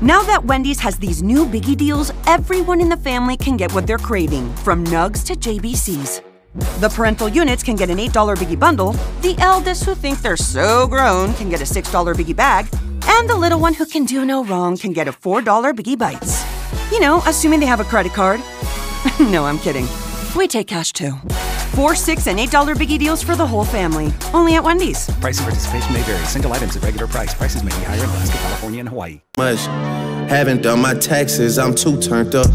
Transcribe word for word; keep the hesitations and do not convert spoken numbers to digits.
Now that Wendy's has these new biggie deals, everyone in the family can get what they're craving, from nugs to J B Cs. The parental units can get an eight dollar biggie bundle, the eldest who think they're so grown can get a six dollar biggie bag, and the little one who can do no wrong can get a four dollar biggie bites. You know, assuming they have a credit card. No, I'm kidding. We take cash too. Four, six, and eight dollar biggie deals for the whole family. Only at Wendy's. Price and participation may vary. Single items at regular price. Prices may be higher in Alaska, California, and Hawaii. Much. Haven't done my taxes, I'm too turned up.